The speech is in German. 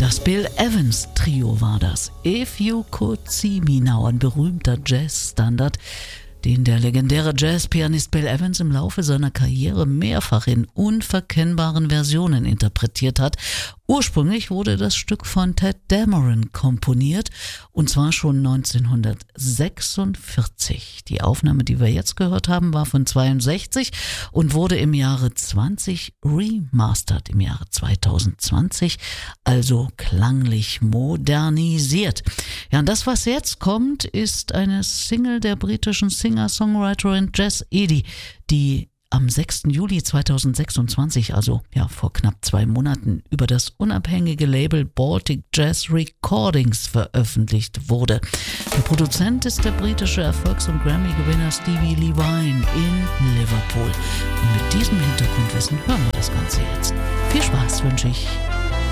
Das Bill Evans Trio war das. If You Could See Me Now, ein berühmter Jazzstandard, den der legendäre Jazzpianist Bill Evans im Laufe seiner Karriere mehrfach in unverkennbaren Versionen interpretiert hat. Ursprünglich wurde das Stück von Tadd Dameron komponiert, und zwar schon 1946. Die Aufnahme, die wir jetzt gehört haben, war von 62 und wurde im Jahre 20 remastert, im Jahre 2020, also klanglich modernisiert. Ja, und das, was jetzt kommt, ist eine Single der britischen Singer-Songwriterin Jess Eddy, die am 6. Juli 2026, also ja vor knapp 2 Monaten, über das unabhängige Label Baltic Jazz Recordings veröffentlicht wurde. Der Produzent ist der britische Erfolgs- und Grammy-Gewinner Stevie Levine in Liverpool. Und mit diesem Hintergrundwissen hören wir das Ganze jetzt. Viel Spaß wünsche ich.